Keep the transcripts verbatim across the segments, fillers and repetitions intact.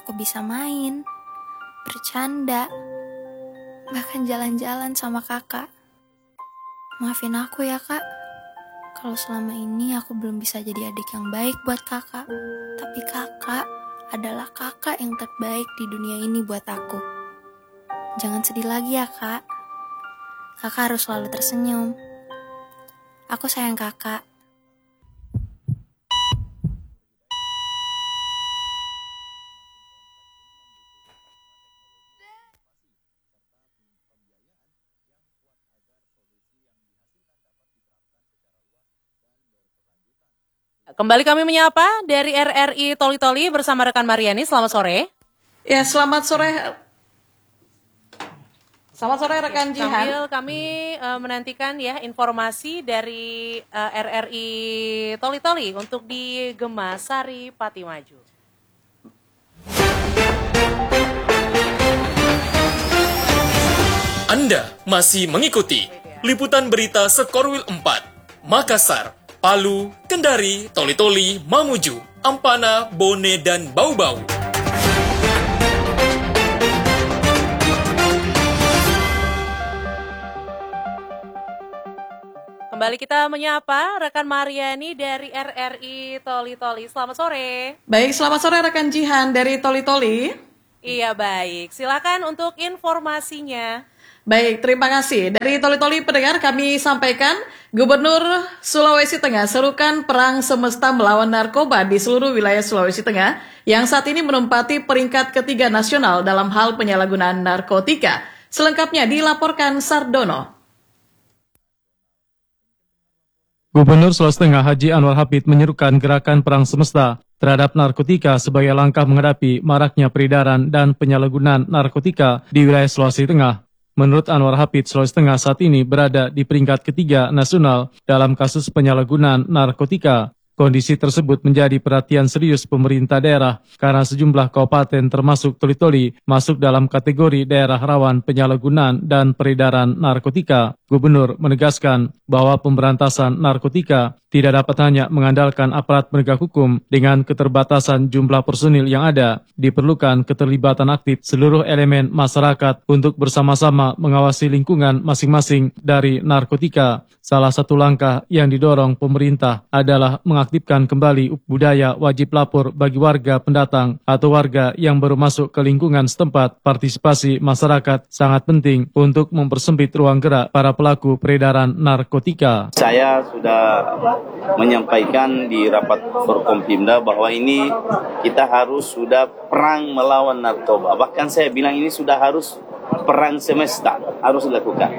aku bisa main, bercanda, bahkan jalan-jalan sama kakak. Maafin aku ya kak, kalau selama ini aku belum bisa jadi adik yang baik buat kakak. Tapi kakak adalah kakak yang terbaik di dunia ini buat aku. Jangan sedih lagi ya kak. Kakak harus selalu tersenyum. Aku sayang kakak. Kembali kami menyapa dari R R I Toli Toli bersama rekan Mariani. Selamat sore. Ya, selamat sore. Selamat sore rekan Jihan. Sambil kami uh, menantikan ya informasi dari uh, R R I Toli Toli untuk di Gemasari Pati Maju. Anda masih mengikuti liputan berita Sekorwil empat, Makassar, Palu, Kendari, Toli-Toli, Mamuju, Ampana, Bone, dan Bau-Bau. Kembali kita menyapa rekan Mariani dari R R I Toli-Toli. Selamat sore. Baik, selamat sore rekan Jihan dari Toli-Toli. Iya baik, silakan untuk informasinya. Baik, terima kasih. Dari Toli-Toli pendengar kami sampaikan Gubernur Sulawesi Tengah serukan perang semesta melawan narkoba di seluruh wilayah Sulawesi Tengah yang saat ini menempati peringkat ketiga nasional dalam hal penyalahgunaan narkotika. Selengkapnya dilaporkan Sardono. Gubernur Sulawesi Tengah Haji Anwar Hafid menyerukan gerakan perang semesta terhadap narkotika sebagai langkah menghadapi maraknya peredaran dan penyalahgunaan narkotika di wilayah Sulawesi Tengah. Menurut Anwar Hafid, Sulawesi Tengah saat ini berada di peringkat ketiga nasional dalam kasus penyalahgunaan narkotika. Kondisi tersebut menjadi perhatian serius pemerintah daerah karena sejumlah kabupaten termasuk Toli-Toli masuk dalam kategori daerah rawan penyalahgunaan dan peredaran narkotika. Gubernur menegaskan bahwa pemberantasan narkotika tidak dapat hanya mengandalkan aparat penegak hukum dengan keterbatasan jumlah personil yang ada. Diperlukan keterlibatan aktif seluruh elemen masyarakat untuk bersama-sama mengawasi lingkungan masing-masing dari narkotika. Salah satu langkah yang didorong pemerintah adalah mengaktifkan kembali budaya wajib lapor bagi warga pendatang atau warga yang baru masuk ke lingkungan setempat. Partisipasi masyarakat sangat penting untuk mempersempit ruang gerak para pelaku peredaran narkotika. Saya sudah menyampaikan di rapat Forkompimda bahwa ini kita harus sudah perang melawan narkoba. Bahkan saya bilang ini sudah harus perang semesta harus dilakukan.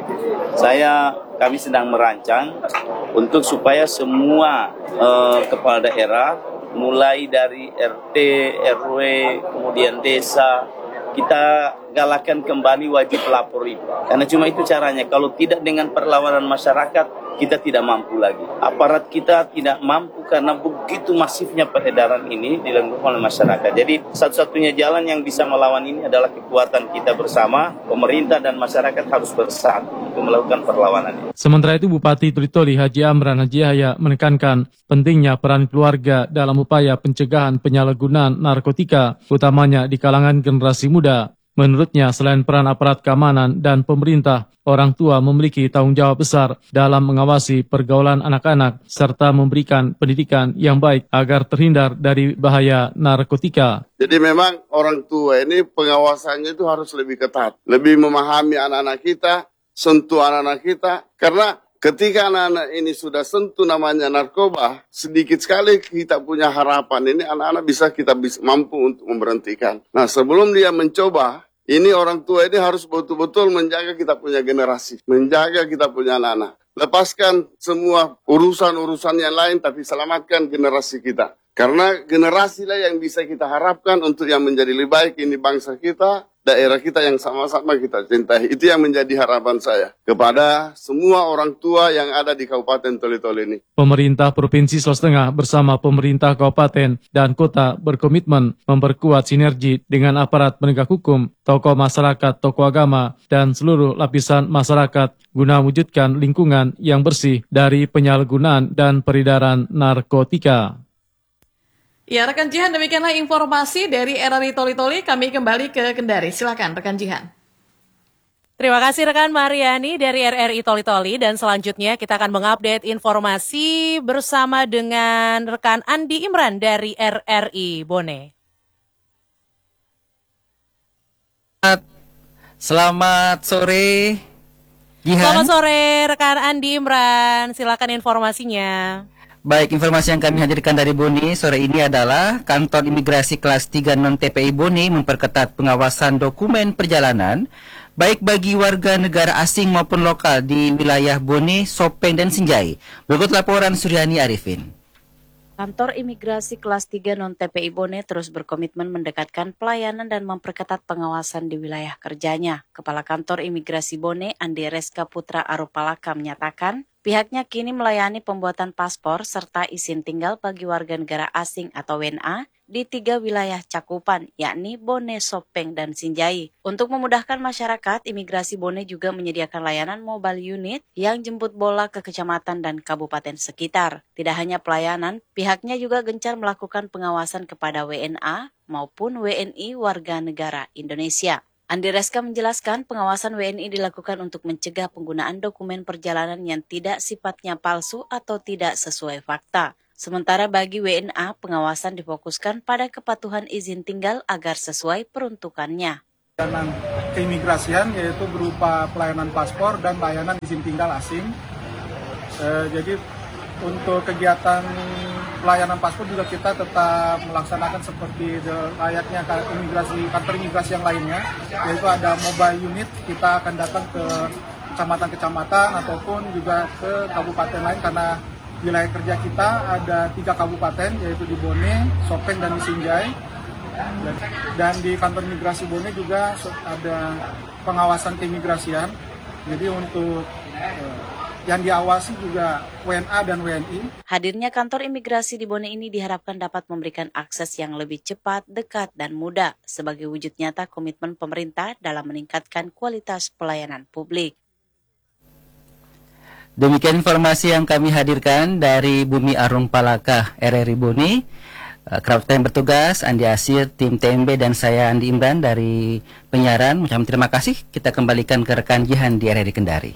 Saya kami sedang merancang untuk supaya semua uh, kepala daerah mulai dari R T, R W, kemudian desa kita galakan kembali wajib lapor itu. Karena cuma itu caranya. Kalau tidak dengan perlawanan masyarakat, kita tidak mampu lagi. Aparat kita tidak mampu karena begitu masifnya peredaran ini dilakukan oleh masyarakat. Jadi satu-satunya jalan yang bisa melawan ini adalah kekuatan kita bersama. Pemerintah dan masyarakat harus bersatu untuk melakukan perlawanan ini. Sementara itu Bupati Toli-Toli Haji Amran Haji Yahya menekankan pentingnya peran keluarga dalam upaya pencegahan penyalahgunaan narkotika, utamanya di kalangan generasi muda. Menurutnya, selain peran aparat keamanan dan pemerintah, orang tua memiliki tanggung jawab besar dalam mengawasi pergaulan anak-anak serta memberikan pendidikan yang baik agar terhindar dari bahaya narkotika. Jadi memang orang tua ini pengawasannya itu harus lebih ketat, lebih memahami anak-anak kita, sentuh anak-anak kita, karena ketika anak-anak ini sudah sentuh namanya narkoba, sedikit sekali kita punya harapan ini anak-anak bisa kita bisa, mampu untuk memberhentikan. Nah, sebelum dia mencoba, ini orang tua ini harus betul-betul menjaga kita punya generasi, menjaga kita punya anak-anak. Lepaskan semua urusan-urusan yang lain, tapi selamatkan generasi kita. Karena generasilah yang bisa kita harapkan untuk yang menjadi lebih baik ini bangsa kita, daerah kita yang sama-sama kita cintai. Itu yang menjadi harapan saya kepada semua orang tua yang ada di Kabupaten Toli-Toli ini. Pemerintah Provinsi Sulawesi Tengah bersama pemerintah kabupaten dan kota berkomitmen memperkuat sinergi dengan aparat penegak hukum, tokoh masyarakat, tokoh agama, dan seluruh lapisan masyarakat guna mewujudkan lingkungan yang bersih dari penyalahgunaan dan peredaran narkotika. Ya, rekan Jihan, demikianlah informasi dari R R I Toli-Toli. Kami kembali ke Kendari. Silakan, rekan Jihan. Terima kasih rekan Mariani dari R R I Toli-Toli, dan selanjutnya kita akan mengupdate informasi bersama dengan rekan Andi Imran dari R R I Bone. Selamat sore, Jihan. Selamat sore rekan Andi Imran, silakan informasinya. Baik, informasi yang kami hadirkan dari Bone sore ini adalah Kantor Imigrasi Kelas tiga Non T P I Bone memperketat pengawasan dokumen perjalanan baik bagi warga negara asing maupun lokal di wilayah Bone, Sopeng, dan Sinjai. Berikut laporan Suryani Arifin. Kantor Imigrasi Kelas tiga Non T P I Bone terus berkomitmen mendekatkan pelayanan dan memperketat pengawasan di wilayah kerjanya. Kepala Kantor Imigrasi Bone, Andi Reska Putra Arupalaka, menyatakan pihaknya kini melayani pembuatan paspor serta izin tinggal bagi warga negara asing atau W N A di tiga wilayah cakupan, yakni Bone, Sopeng, dan Sinjai. Untuk memudahkan masyarakat, Imigrasi Bone juga menyediakan layanan mobile unit yang jemput bola ke kecamatan dan kabupaten sekitar. Tidak hanya pelayanan, pihaknya juga gencar melakukan pengawasan kepada W N A maupun W N I warga negara Indonesia. Andi Reska menjelaskan pengawasan W N I dilakukan untuk mencegah penggunaan dokumen perjalanan yang tidak sifatnya palsu atau tidak sesuai fakta. Sementara bagi W N A, pengawasan difokuskan pada kepatuhan izin tinggal agar sesuai peruntukannya. Pelayanan keimigrasian yaitu berupa pelayanan paspor dan layanan izin tinggal asing. E, jadi untuk kegiatan pelayanan paspor juga kita tetap melaksanakan seperti layaknya imigrasi, kantor imigrasi yang lainnya, yaitu ada mobile unit, kita akan datang ke kecamatan-kecamatan ataupun juga ke kabupaten lain karena wilayah kerja kita ada tiga kabupaten, yaitu di Bone, Sopeng, dan di Sinjai. Dan di kantor imigrasi Bone juga ada pengawasan keimigrasian. Jadi untuk eh, yang diawasi juga W N A dan W N I. Hadirnya kantor imigrasi di Bone ini diharapkan dapat memberikan akses yang lebih cepat, dekat, dan mudah sebagai wujud nyata komitmen pemerintah dalam meningkatkan kualitas pelayanan publik. Demikian informasi yang kami hadirkan dari Bumi Arung Palaka R R I Bone. Kerabat yang bertugas, Andi Asir, tim T M B, dan saya Andi Imran dari penyiaran. Ucapkan terima kasih. Kita kembalikan ke rekan Jihan di R R I Kendari.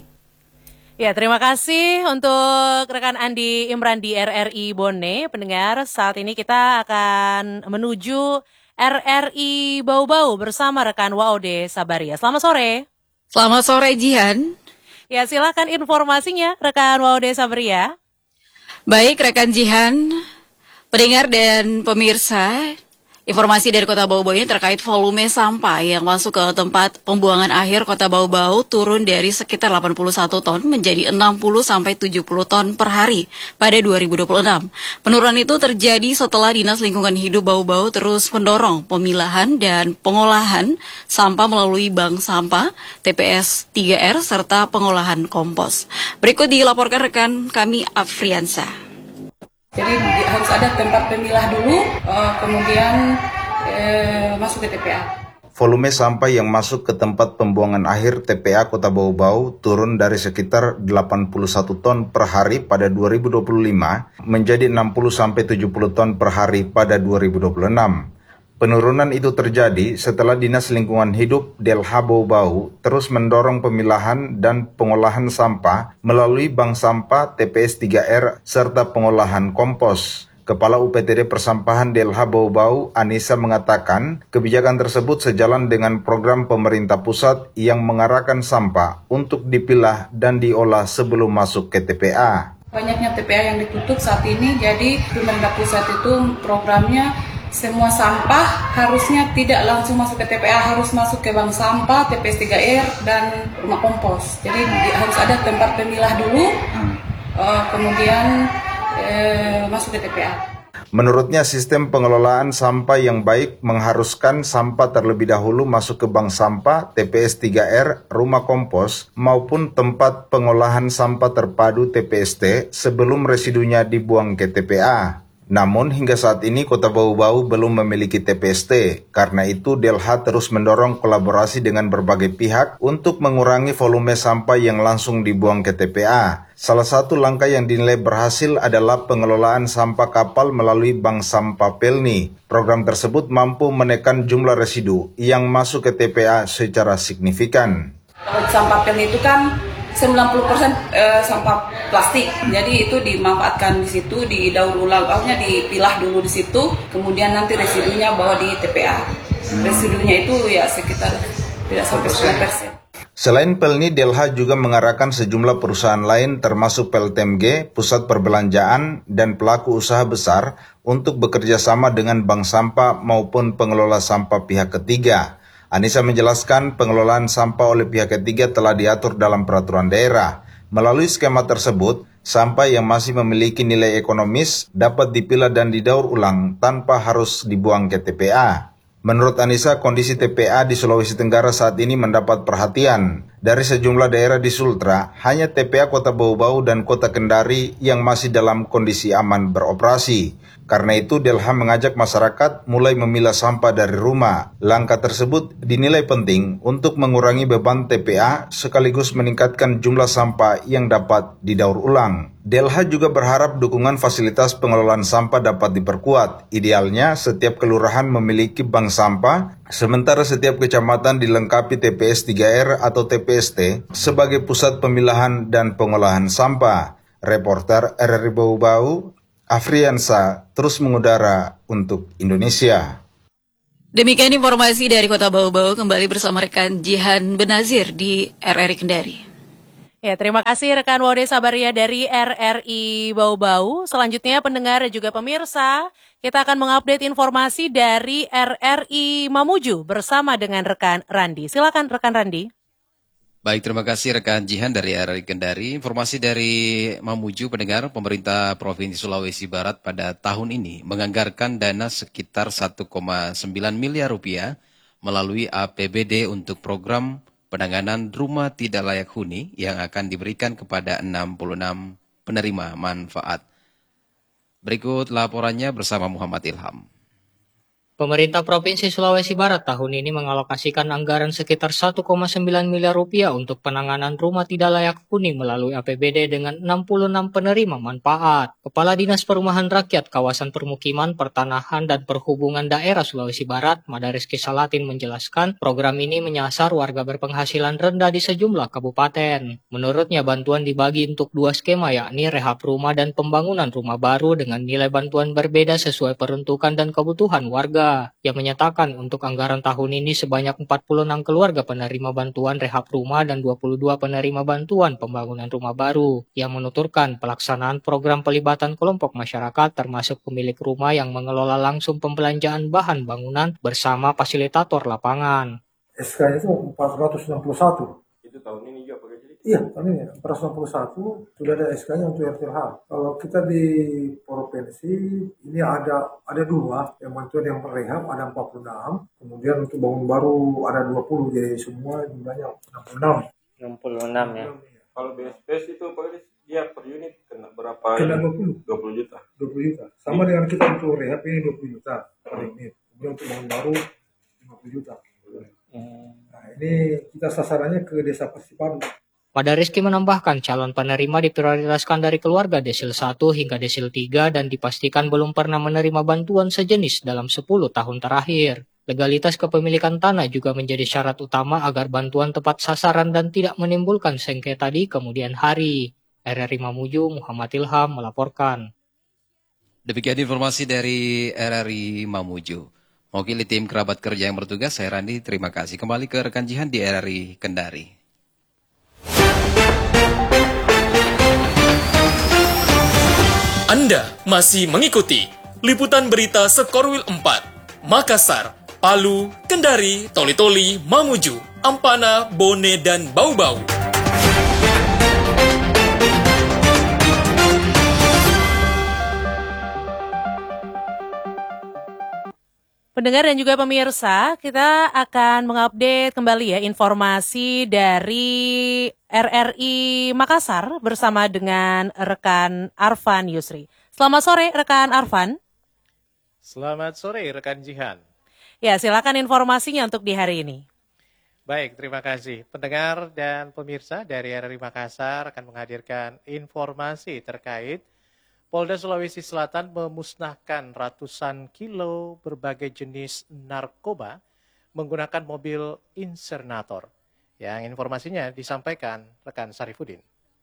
Ya, terima kasih untuk rekan Andi Imran di R R I Bone. Pendengar, saat ini kita akan menuju R R I Bau-Bau bersama rekan Waode Sabaria. Selamat sore. Selamat sore, Jihan. Ya, silakan informasinya, rekan Waode Sabaria. Baik, rekan Jihan, pendengar dan pemirsa, informasi dari Kota Bau-Bau ini terkait volume sampah yang masuk ke tempat pembuangan akhir Kota Bau-Bau turun dari sekitar delapan puluh satu ton menjadi enam puluh sampai tujuh puluh ton per hari pada dua ribu dua puluh enam. Penurunan itu terjadi setelah Dinas Lingkungan Hidup Bau-Bau terus mendorong pemilahan dan pengolahan sampah melalui bank sampah, T P S tiga R, serta pengolahan kompos. Berikut dilaporkan rekan kami Afriansa. Jadi harus ada tempat pemilah dulu, uh, kemudian uh, masuk ke T P A. Volume sampah yang masuk ke tempat pembuangan akhir T P A Kota Bau-Bau turun dari sekitar delapan puluh satu ton per hari pada dua ribu dua puluh lima menjadi enam puluh sampai tujuh puluh ton per hari pada dua ribu dua puluh enam. Penurunan itu terjadi setelah Dinas Lingkungan Hidup D L H Bau-Bau terus mendorong pemilahan dan pengolahan sampah melalui bank sampah, T P S tiga R, serta pengolahan kompos. Kepala U P T D Persampahan D L H Bau-Bau, Anissa, mengatakan kebijakan tersebut sejalan dengan program pemerintah pusat yang mengarahkan sampah untuk dipilah dan diolah sebelum masuk ke T P A. Banyaknya T P A yang ditutup saat ini, jadi pemerintah pusat itu programnya semua sampah harusnya tidak langsung masuk ke T P A, harus masuk ke bank sampah, T P S tiga R, dan rumah kompos. Jadi harus ada tempat pemilah dulu, uh, kemudian uh, masuk ke T P A. Menurutnya, sistem pengelolaan sampah yang baik mengharuskan sampah terlebih dahulu masuk ke bank sampah, T P S tiga R, rumah kompos, maupun tempat pengolahan sampah terpadu T P S T sebelum residunya dibuang ke T P A. Namun hingga saat ini Kota Bau-Bau belum memiliki T P S T. Karena itu D L H terus mendorong kolaborasi dengan berbagai pihak untuk mengurangi volume sampah yang langsung dibuang ke T P A. Salah satu langkah yang dinilai berhasil adalah pengelolaan sampah kapal melalui Bank Sampah Pelni. Program tersebut mampu menekan jumlah residu yang masuk ke T P A secara signifikan. Kalau sampah Pelni itu kan sembilan puluh persen eh, sampah plastik, jadi itu dimanfaatkan di situ, didaur ulang, artinya dipilah dulu di situ, kemudian nanti residunya bawa di T P A. Residunya itu ya sekitar tidak sampai sepuluh persen. Selain Pelni, D L H juga mengarahkan sejumlah perusahaan lain termasuk P L T M G, Pusat Perbelanjaan, dan pelaku usaha besar untuk bekerja sama dengan bank sampah maupun pengelola sampah pihak ketiga. Anissa menjelaskan pengelolaan sampah oleh pihak ketiga telah diatur dalam peraturan daerah. Melalui skema tersebut, sampah yang masih memiliki nilai ekonomis dapat dipilah dan didaur ulang tanpa harus dibuang ke T P A. Menurut Anissa, kondisi T P A di Sulawesi Tenggara saat ini mendapat perhatian. Dari sejumlah daerah di Sultra, hanya T P A Kota Bau-Bau dan Kota Kendari yang masih dalam kondisi aman beroperasi. Karena itu, D L H mengajak masyarakat mulai memilah sampah dari rumah. Langkah tersebut dinilai penting untuk mengurangi beban T P A sekaligus meningkatkan jumlah sampah yang dapat didaur ulang. D L H juga berharap dukungan fasilitas pengelolaan sampah dapat diperkuat. Idealnya, setiap kelurahan memiliki bank sampah, sementara setiap kecamatan dilengkapi T P S tiga R atau T P S T sebagai pusat pemilahan dan pengolahan sampah. Reporter R R I Bau-Bau, Afriansa, terus mengudara untuk Indonesia. Demikian informasi dari Kota Bau-Bau, kembali bersama rekan Jihan Benazir di R R I Kendari. Ya, terima kasih rekan Wode Sabaria dari R R I Bau-Bau. Selanjutnya pendengar dan juga pemirsa, kita akan mengupdate informasi dari R R I Mamuju bersama dengan rekan Randi. Silakan rekan Randi. Baik, terima kasih rekan Jihan dari R R I Kendari. Informasi dari Mamuju, pendengar, pemerintah Provinsi Sulawesi Barat pada tahun ini menganggarkan dana sekitar satu koma sembilan miliar rupiah melalui A P B D untuk program penanganan rumah tidak layak huni yang akan diberikan kepada enam puluh enam penerima manfaat. Berikut laporannya bersama Muhammad Ilham. Pemerintah Provinsi Sulawesi Barat tahun ini mengalokasikan anggaran sekitar satu koma sembilan miliar rupiah untuk penanganan rumah tidak layak huni melalui A P B D dengan enam puluh enam penerima manfaat. Kepala Dinas Perumahan Rakyat Kawasan Permukiman, Pertanahan, dan Perhubungan Daerah Sulawesi Barat, Madareski Salatin menjelaskan program ini menyasar warga berpenghasilan rendah di sejumlah kabupaten. Menurutnya bantuan dibagi untuk dua skema, yakni rehab rumah dan pembangunan rumah baru dengan nilai bantuan berbeda sesuai peruntukan dan kebutuhan warga. Yang menyatakan untuk anggaran tahun ini sebanyak empat puluh enam keluarga penerima bantuan rehab rumah dan dua puluh dua penerima bantuan pembangunan rumah baru. Yang menuturkan pelaksanaan program pelibatan kelompok masyarakat termasuk pemilik rumah yang mengelola langsung pembelanjaan bahan bangunan bersama fasilitator lapangan. S K itu empat ratus enam puluh satu. Itu tahun ini juga Pak Gaji? Iya, tahun ini empat ratus enam puluh satu sudah ada S K-nya untuk R T H. Kalau kita di provinsi ini ada ada dua, yang bantuan yang rehab ada empat puluh enam, kemudian untuk bangun baru ada dua puluh, jadi semua jumlahnya enam puluh enam. enam puluh enam ya. Kalau B S P S itu Pak Gaji dia per unit kena berapa? Kena dua puluh. dua puluh juta. dua puluh juta. Sama dengan kita untuk rehab ini dua puluh juta per unit. Kemudian untuk bangun baru lima puluh juta. Nah, ini kita sasarannya ke Desa Persipadu. Madareski menambahkan calon penerima diprioritaskan dari keluarga desil satu hingga desil tiga dan dipastikan belum pernah menerima bantuan sejenis dalam sepuluh tahun terakhir. Legalitas kepemilikan tanah juga menjadi syarat utama agar bantuan tepat sasaran dan tidak menimbulkan sengketa di kemudian hari. R R I Mamuju, Muhammad Ilham melaporkan. Demikian informasi dari R R I Mamuju. Mewakili tim kerabat kerja yang bertugas, saya Randi, terima kasih. Kembali ke rekan Jihan di R R I Kendari. Anda masih mengikuti liputan berita Sekorwil empat, Makassar, Palu, Kendari, Toli-Toli, Mamuju, Ampana, Bone, dan Bau-Bau. Pendengar dan juga pemirsa, kita akan mengupdate kembali ya informasi dari R R I Makassar bersama dengan rekan Arfan Yusri. Selamat sore rekan Arfan. Selamat sore rekan Jihan. Ya, silakan informasinya untuk di hari ini. Baik, terima kasih. Pendengar dan pemirsa dari R R I Makassar akan menghadirkan informasi terkait Polda Sulawesi Selatan memusnahkan ratusan kilo berbagai jenis narkoba menggunakan mobil insernator. Yang informasinya disampaikan rekan Sarifudin.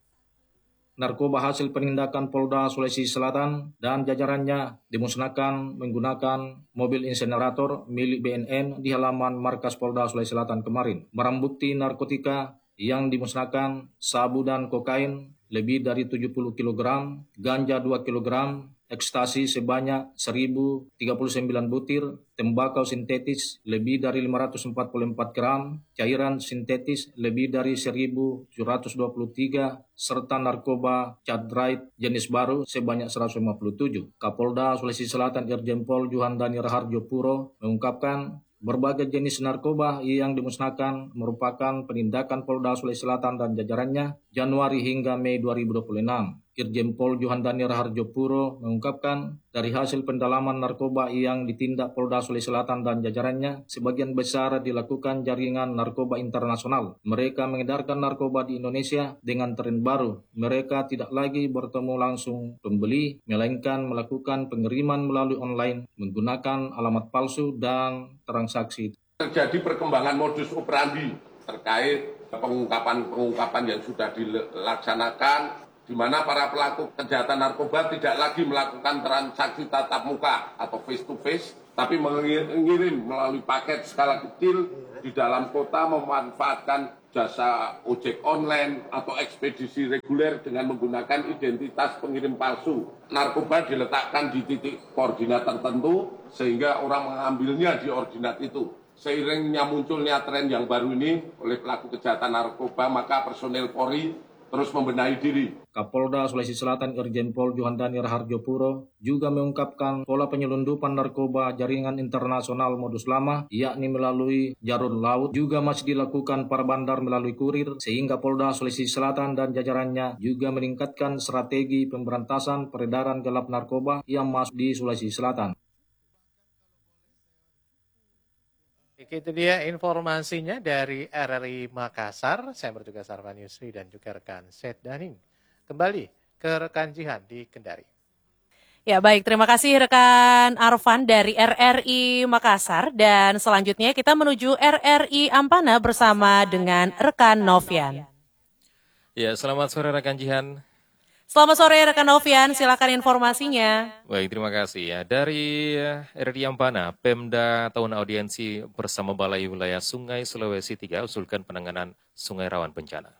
Narkoba hasil penindakan Polda Sulawesi Selatan dan jajarannya dimusnahkan menggunakan mobil insenerator milik B N N di halaman markas Polda Sulawesi Selatan kemarin. Barang bukti narkotika yang dimusnahkan sabu dan kokain lebih dari tujuh puluh kilogram, ganja dua kilogram, ekstasi sebanyak seribu tiga puluh sembilan butir, tembakau sintetis lebih dari lima ratus empat puluh empat gram, cairan sintetis lebih dari seribu tujuh ratus dua puluh tiga, serta narkoba Chadrate jenis baru sebanyak seratus lima puluh tujuh. Kapolda Sulawesi Selatan Irjen Pol Juhandani Raharjo Puro mengungkapkan berbagai jenis narkoba yang dimusnahkan merupakan penindakan Polda Sulawesi Selatan dan jajarannya Januari hingga Mei dua ribu dua puluh enam. Irjen Pol Juhandani Raharjo Puro mengungkapkan dari hasil pendalaman narkoba yang ditindak Polda Sulawesi Selatan dan jajarannya, sebagian besar dilakukan jaringan narkoba internasional. Mereka mengedarkan narkoba di Indonesia dengan tren baru. Mereka tidak lagi bertemu langsung pembeli, melainkan melakukan pengiriman melalui online menggunakan alamat palsu dan transaksi. Terjadi perkembangan modus operandi terkait pengungkapan-pengungkapan yang sudah dilaksanakan, di mana para pelaku kejahatan narkoba tidak lagi melakukan transaksi tatap muka atau face to face, tapi mengirim melalui paket skala kecil di dalam kota, memanfaatkan jasa ojek online atau ekspedisi reguler dengan menggunakan identitas pengirim palsu. Narkoba diletakkan di titik koordinat tertentu sehingga orang mengambilnya di koordinat itu. Seiringnya munculnya tren yang baru ini oleh pelaku kejahatan narkoba, maka personel Polri terus membenahi diri. Kapolda Sulawesi Selatan Irjen Pol Juhandani Raharjo Puro juga mengungkapkan pola penyelundupan narkoba jaringan internasional modus lama, yakni melalui jalur laut, juga masih dilakukan para bandar melalui kurir, sehingga Polda Sulawesi Selatan dan jajarannya juga meningkatkan strategi pemberantasan peredaran gelap narkoba yang masuk di Sulawesi Selatan. Itu dia informasinya dari R R I Makassar. Saya bertugas Arfan Yusri dan juga rekan Seth Daning. Kembali ke rekan Jihan di Kendari. Ya baik, terima kasih rekan Arfan dari R R I Makassar. Dan selanjutnya kita menuju R R I Ampana bersama dengan rekan Novian. Ya, selamat sore rekan Jihan. Selamat sore rekan Novian, silakan informasinya. Baik, terima kasih ya. Dari R R I Ampana, Pemda tahun audiensi bersama Balai Wilayah Sungai Sulawesi tiga usulkan penanganan sungai rawan bencana.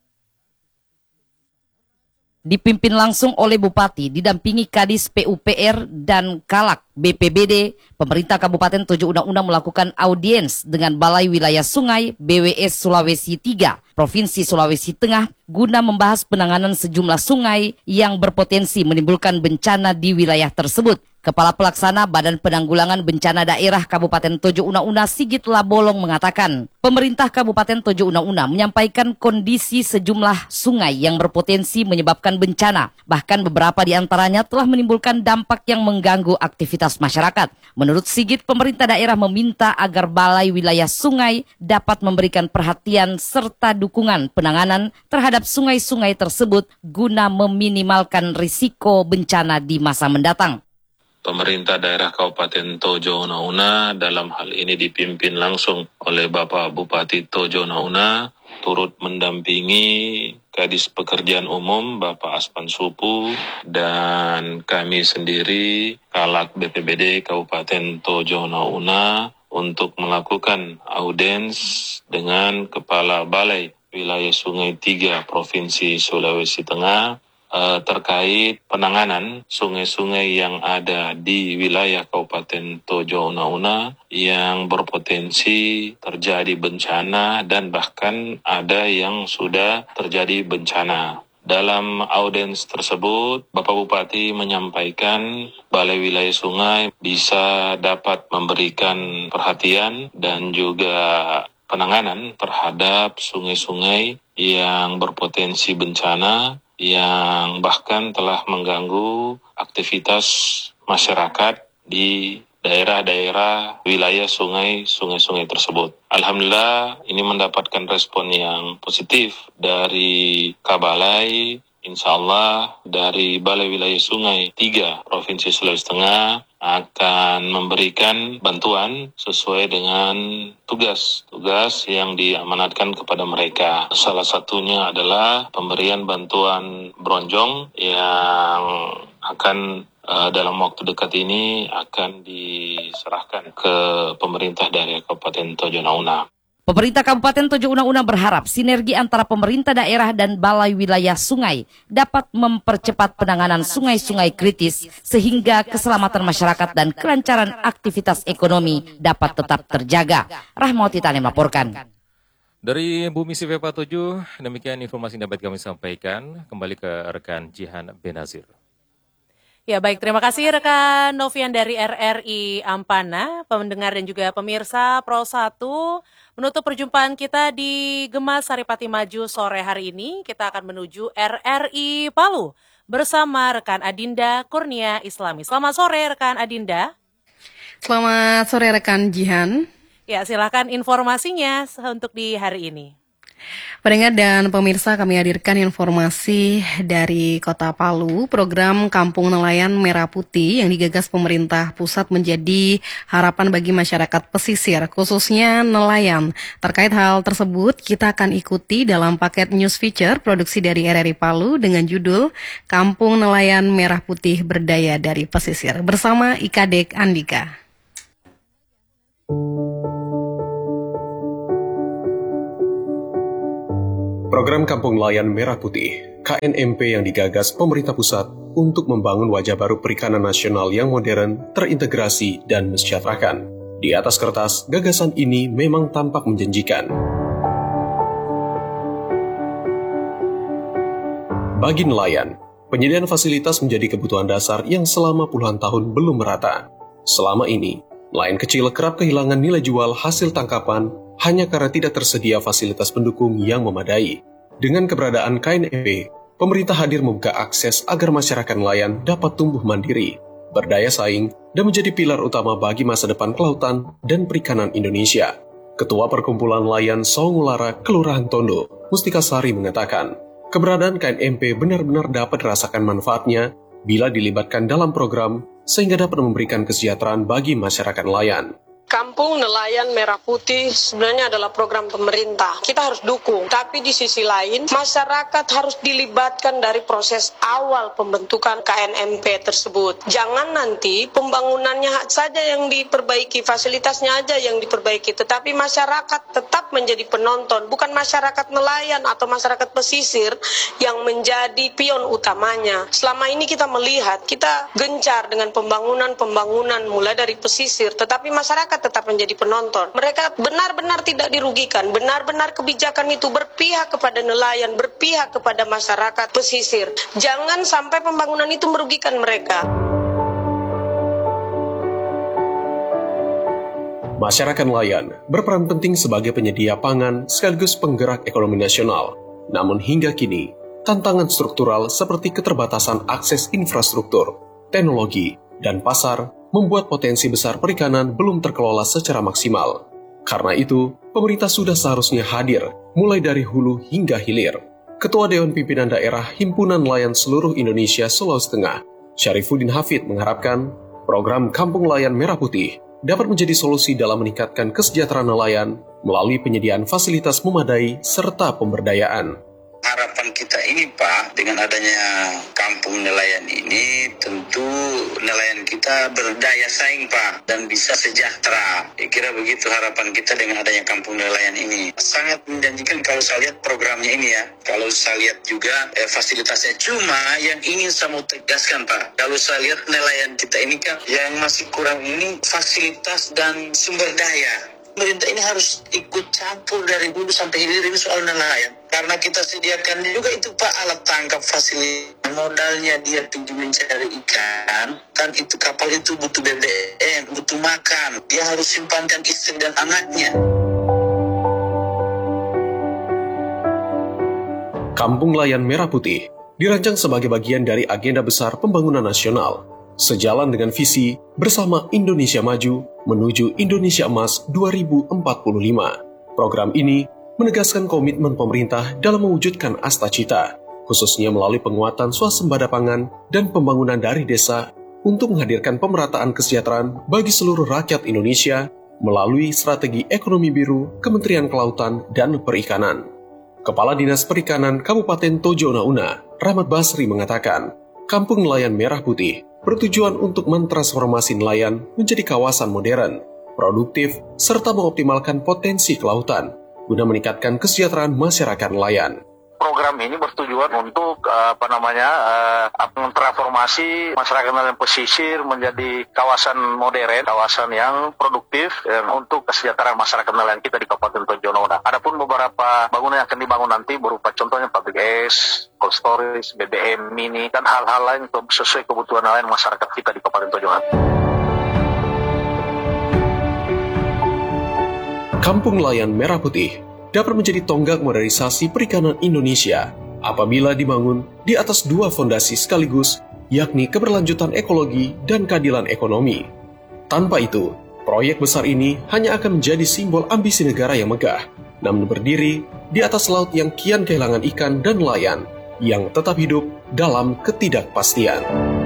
Dipimpin langsung oleh Bupati, didampingi Kadis P U P R dan Kalak B P B D, pemerintah Kabupaten Tojo Una-Una melakukan audiens dengan Balai Wilayah Sungai B W S Sulawesi tiga, Provinsi Sulawesi Tengah, guna membahas penanganan sejumlah sungai yang berpotensi menimbulkan bencana di wilayah tersebut. Kepala Pelaksana Badan Penanggulangan Bencana Daerah Kabupaten Tojo Una-Una Sigit Labolong mengatakan, pemerintah Kabupaten Tojo Una-Una menyampaikan kondisi sejumlah sungai yang berpotensi menyebabkan bencana. Bahkan beberapa di antaranya telah menimbulkan dampak yang mengganggu aktivitas masyarakat. Menurut Sigit, pemerintah daerah meminta agar Balai Wilayah Sungai dapat memberikan perhatian serta dukungan penanganan terhadap sungai-sungai tersebut guna meminimalkan risiko bencana di masa mendatang. Pemerintah daerah Kabupaten Tojo Una-Una dalam hal ini dipimpin langsung oleh Bapak Bupati Tojo Una-Una turut mendampingi Kadis Pekerjaan Umum Bapak Aspan Supu dan kami sendiri Kalak B P B D Kabupaten Tojo Una-Una untuk melakukan audiens dengan Kepala Balai Wilayah Sungai tiga Provinsi Sulawesi Tengah terkait penanganan sungai-sungai yang ada di wilayah Kabupaten Tojo Una-Una yang berpotensi terjadi bencana dan bahkan ada yang sudah terjadi bencana. Dalam audiens tersebut, Bapak Bupati menyampaikan Balai Wilayah Sungai bisa dapat memberikan perhatian dan juga penanganan terhadap sungai-sungai yang berpotensi bencana yang bahkan telah mengganggu aktivitas masyarakat di daerah-daerah wilayah sungai, sungai-sungai tersebut. Alhamdulillah ini mendapatkan respon yang positif dari Kabalai, insya Allah dari Balai Wilayah Sungai tiga Provinsi Sulawesi Tengah akan memberikan bantuan sesuai dengan tugas-tugas yang diamanatkan kepada mereka. Salah satunya adalah pemberian bantuan bronjong yang akan uh, dalam waktu dekat ini akan diserahkan ke pemerintah dari Kabupaten Tojo Una. Pemerintah Kabupaten Tojo Una berharap sinergi antara pemerintah daerah dan balai wilayah sungai dapat mempercepat penanganan sungai-sungai kritis sehingga keselamatan masyarakat dan kelancaran aktivitas ekonomi dapat tetap terjaga. Rahmawati Tani melaporkan. Dari Bumi C V P tujuh, demikian informasi yang dapat kami sampaikan. Kembali ke rekan Jihan Benazir. Ya baik, terima kasih rekan Novian dari R R I Ampana, pendengar dan juga pemirsa Pro satu. Menutup perjumpaan kita di Gemas Saripati Maju sore hari ini, kita akan menuju R R I Palu bersama rekan Adinda Kurnia Islami. Selamat sore rekan Adinda. Selamat sore rekan Jihan. Ya, silakan informasinya untuk di hari ini. Pendengar dan pemirsa, kami hadirkan informasi dari Kota Palu. Program Kampung Nelayan Merah Putih yang digagas pemerintah pusat menjadi harapan bagi masyarakat pesisir, khususnya nelayan. Terkait hal tersebut, kita akan ikuti dalam paket news feature produksi dari R R I Palu dengan judul Kampung Nelayan Merah Putih Berdaya dari Pesisir bersama Ikadek Andika. Program Kampung Nelayan Merah Putih, K N M P yang digagas pemerintah pusat untuk membangun wajah baru perikanan nasional yang modern, terintegrasi, dan mensejahterakan. Di atas kertas, gagasan ini memang tampak menjanjikan. Bagi nelayan, penyediaan fasilitas menjadi kebutuhan dasar yang selama puluhan tahun belum merata. Selama ini, nelayan kecil kerap kehilangan nilai jual hasil tangkapan hanya karena tidak tersedia fasilitas pendukung yang memadai. Dengan keberadaan K N M P, pemerintah hadir membuka akses agar masyarakat nelayan dapat tumbuh mandiri, berdaya saing, dan menjadi pilar utama bagi masa depan kelautan dan perikanan Indonesia. Ketua Perkumpulan Nelayan Songulara Kelurahan Tondo, Mustika Sari mengatakan, keberadaan K N M P benar-benar dapat dirasakan manfaatnya bila dilibatkan dalam program sehingga dapat memberikan kesejahteraan bagi masyarakat nelayan. Kampung Nelayan Merah Putih sebenarnya adalah program pemerintah. Kita harus dukung. Tapi di sisi lain, masyarakat harus dilibatkan dari proses awal pembentukan K N M P tersebut. Jangan nanti pembangunannya saja yang diperbaiki, fasilitasnya aja yang diperbaiki. Tetapi masyarakat tetap menjadi penonton. Bukan masyarakat nelayan atau masyarakat pesisir yang menjadi pion utamanya. Selama ini kita melihat, kita gencar dengan pembangunan-pembangunan mulai dari pesisir. Tetapi masyarakat tetap menjadi penonton. Mereka benar-benar tidak dirugikan, benar-benar kebijakan itu berpihak kepada nelayan, berpihak kepada masyarakat pesisir. Jangan sampai pembangunan itu merugikan mereka. Masyarakat nelayan berperan penting sebagai penyedia pangan sekaligus penggerak ekonomi nasional. Namun hingga kini, tantangan struktural seperti keterbatasan akses infrastruktur, teknologi, dan pasar membuat potensi besar perikanan belum terkelola secara maksimal. Karena itu, pemerintah sudah seharusnya hadir, mulai dari hulu hingga hilir. Ketua Dewan Pimpinan Daerah Himpunan Nelayan Seluruh Indonesia Sulawesi Tengah, Syarifuddin Hafid mengharapkan program Kampung Nelayan Merah Putih dapat menjadi solusi dalam meningkatkan kesejahteraan nelayan melalui penyediaan fasilitas memadai serta pemberdayaan. Harapan kita ini Pak, dengan adanya kampung nelayan ini tentu nelayan kita berdaya saing Pak dan bisa sejahtera. Saya kira begitu harapan kita dengan adanya kampung nelayan ini. Sangat menjanjikan kalau saya lihat programnya ini ya. Kalau saya lihat juga eh, fasilitasnya, cuma yang ingin saya mau tegaskan Pak, kalau saya lihat nelayan kita ini kan yang masih kurang ini fasilitas dan sumber daya. Pemerintah ini harus ikut campur dari dulu sampai hilir ini soal nelayan. Karena kita sediakan juga itu Pak alat tangkap fasilitas. Modalnya dia pergi mencari ikan. Kan itu kapal itu butuh B B M, butuh makan. Dia harus simpankan istri dan anaknya. Kampung Nelayan Merah Putih dirancang sebagai bagian dari agenda besar pembangunan nasional, sejalan dengan visi Bersama Indonesia Maju menuju Indonesia Emas dua ribu empat puluh lima. Program ini menegaskan komitmen pemerintah dalam mewujudkan Astacita, khususnya melalui penguatan swasembada pangan dan pembangunan dari desa untuk menghadirkan pemerataan kesejahteraan bagi seluruh rakyat Indonesia melalui strategi ekonomi biru Kementerian Kelautan dan Perikanan. Kepala Dinas Perikanan Kabupaten Tojo Una Una, Rahmat Basri mengatakan, Kampung Nelayan Merah Putih bertujuan untuk mentransformasi nelayan menjadi kawasan modern, produktif, serta mengoptimalkan potensi kelautan guna meningkatkan kesejahteraan masyarakat nelayan. Program ini bertujuan untuk uh, apa namanya uh, mentransformasi masyarakat nelayan pesisir menjadi kawasan modern, kawasan yang produktif dan untuk kesejahteraan masyarakat nelayan kita di Kabupaten Tojo Una Una. Adapun beberapa bangunan yang akan dibangun nanti berupa contohnya pabrik es, cold storage, B B M mini dan hal-hal lain untuk sesuai kebutuhan nelayan masyarakat kita di Kabupaten Tojo Una Una. Kampung Nelayan Merah Putih dapat menjadi tonggak modernisasi perikanan Indonesia apabila dibangun di atas dua fondasi sekaligus, yakni keberlanjutan ekologi dan keadilan ekonomi. Tanpa itu, proyek besar ini hanya akan menjadi simbol ambisi negara yang megah, namun berdiri di atas laut yang kian kehilangan ikan dan nelayan yang tetap hidup dalam ketidakpastian.